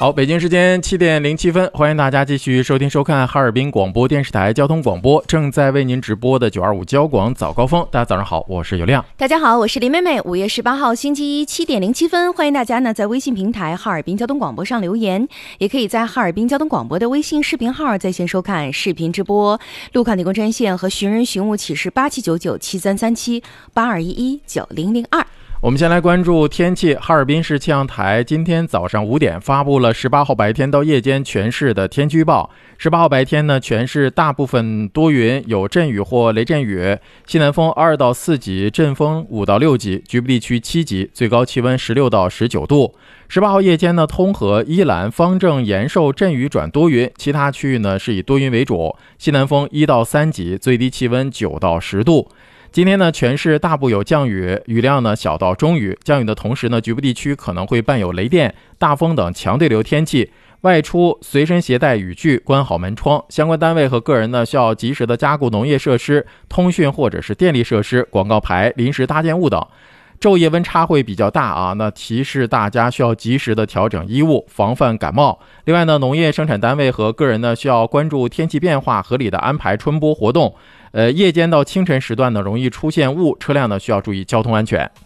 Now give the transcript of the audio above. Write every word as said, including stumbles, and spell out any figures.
好，北京时间七点零七分，欢迎大家继续收听收看哈尔滨广播电视台交通广播正在为您直播的九二五交广早高峰。大家早上好，我是尤亮。 大家好，我是林妹妹。五月十八号星期一七点零七分，欢迎大家呢在微信平台哈尔滨交通广播上留言，也可以在哈尔滨交通广播的微信视频号在线收看视频直播。路况提供专线和寻人寻物启事八七九九七三三七八二一一九零零二。 我们先来关注天气。哈尔滨市气象台今天早上五点发布了十八号白天到夜间全市的天气预报。十八号白天呢，全市大部分多云，有阵雨或雷阵雨，西南风二到四级，阵风五到六级，局部地区七级，最高气温十六到十九度。十八号夜间呢，通河、依兰、方正、延寿阵雨转多云，其他区域呢是以多云为主，西南风一到三级，最低气温九到十度。今天呢，全市大部有降雨，雨量呢小到中雨。降雨的同时呢，局部地区可能会伴有雷电、大风等强对流天气。外出随身携带雨具，关好门窗。相关单位和个人呢，需要及时的加固农业设施、通讯或者是电力设施、广告牌、临时搭建物等。昼夜温差会比较大啊，那提示大家需要及时的调整衣物，防范感冒。另外呢，农业生产单位和个人呢，需要关注天气变化，合理的安排春播活动。呃，夜间到清晨时段呢，容易出现雾，车辆呢需要注意交通安全。